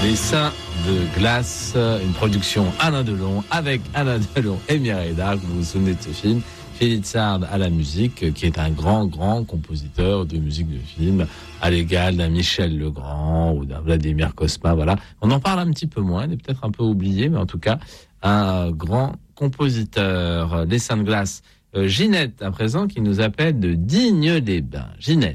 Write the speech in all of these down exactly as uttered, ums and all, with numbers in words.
Les Seins de glace, une production Alain Delon avec Alain Delon et Mireille Darc. Vous vous souvenez de ce film? Philippe Sard à la musique, qui est un grand, grand compositeur de musique de film, à l'égal d'un Michel Legrand ou d'un Vladimir Cosma. Voilà. On en parle un petit peu moins, il est peut-être un peu oublié, mais en tout cas, un grand compositeur. Les Seins de glace. Euh, Ginette, à présent, qui nous appelle de Digne-les-Bains. Ginette.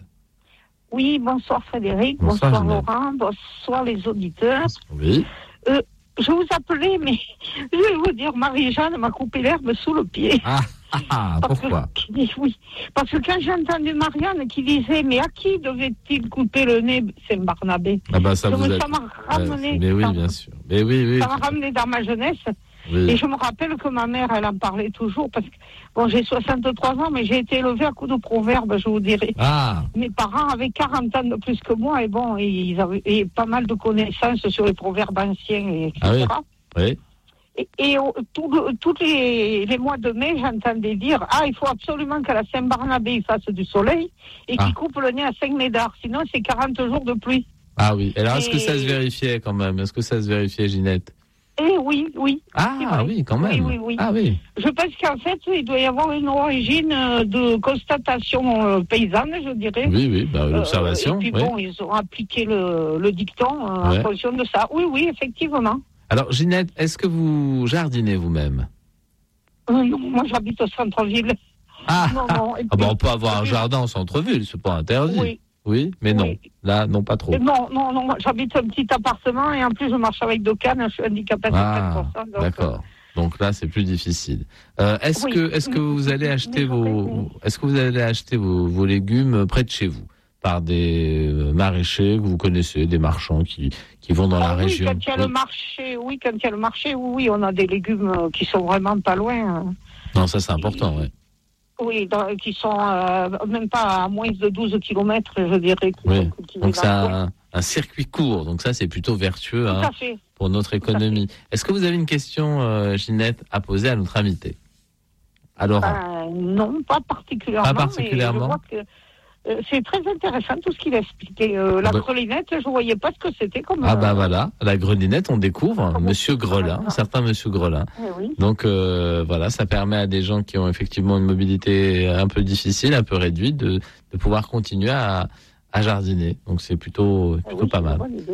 Oui, bonsoir Frédéric, bonsoir, bonsoir Ginette. Laurent, bonsoir les auditeurs. Oui. Euh, je vous appelais, mais je vais vous dire, Marie-Jeanne m'a coupé l'herbe sous le pied. Ah, ah, ah Parce pourquoi que, oui, parce que quand j'ai entendu Marianne qui disait, mais à qui devait-il couper le nez, c'est Barnabé. Ah bah ça Je vous me- a... ça m'a ramené, Ouais, mais oui, ça- bien sûr. Mais oui, oui. ça m'a ramené dans ma jeunesse. Oui. Et je me rappelle que ma mère, elle en parlait toujours, parce que, bon, j'ai soixante-trois ans, mais j'ai été élevée à coups de proverbes, je vous dirais. Ah, Mes parents avaient quarante ans de plus que moi, et bon, ils avaient et pas mal de connaissances sur les proverbes anciens, et Ah oui. etc. oui. Et, et au- tout le- tous les, les mois de mai, j'entendais dire, ah, il faut absolument qu'à la Saint-Barnabé, il fasse du soleil, et Ah. qu'il coupe le nez à Saint-Médard, sinon c'est quarante jours de pluie. Ah oui. Alors, est-ce que Et- ça se vérifiait quand même? Est-ce que ça se vérifiait, Ginette? Et oui, oui. c'est Ah vrai. oui, quand même. Oui, oui, oui. Ah oui. Je pense qu'en fait, il doit y avoir une origine euh, de constatation euh, paysanne, je dirais. Oui, oui, bah, Euh, l'observation. et puis oui. bon, ils ont appliqué le, le dicton euh, Ouais. en fonction de ça. Oui, oui, effectivement. Alors, Ginette, est-ce que vous jardinez vous-même? Euh, non, moi, j'habite au centre-ville. Ah, Non, non. Et ah bah, puis- on peut avoir un et puis- jardin en centre-ville, c'est pas interdit. Oui. Oui, mais non. Oui. Là, non, pas trop. Et non, non, non, moi, j'habite un petit appartement et en plus, je marche avec deux cannes, je suis handicapée de Ah, cinq pour cent. donc, d'accord. Donc là, c'est plus difficile. Euh, est-ce Oui. que, est-ce que vous allez acheter Mais vos, j'aurais- est-ce que vous allez acheter vos, vos légumes près de chez vous par des euh, maraîchers que vous connaissez, des marchands qui, qui vont dans Ah la oui, région? quand il y a le marché, oui, quand il y a le marché, oui, oui, on a des légumes euh, qui sont vraiment pas loin. hein. Non, ça c'est important, ouais. Oui, dans- qui sont euh, même pas à moins de douze kilomètres, je dirais. Qui Oui. sont cultivés Donc dans c'est le coin. un, un circuit court, donc ça c'est plutôt vertueux Tout hein, à fait. pour notre économie. Est-ce que vous avez une question, euh, Ginette, à poser à notre invité? Alors, Euh, non, pas particulièrement. Pas particulièrement. Mais je vois que euh, c'est très intéressant tout ce qu'il a expliqué. Euh, la Bah- grelinette, je voyais pas ce que c'était comme. ah bah euh, voilà, la grelinette, on découvre Comment- Monsieur Grelin, un certain Monsieur Grelin. eh oui. Donc euh, voilà, ça permet à des gens qui ont effectivement une mobilité un peu difficile, un peu réduite, de, de pouvoir continuer à, à jardiner. Donc c'est plutôt, Eh plutôt oui, pas c'est une mal. bonne idée.